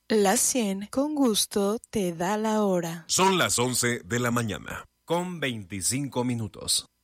La 100 con gusto te da la hora. Son las 11 de la mañana. Con 25 minutos.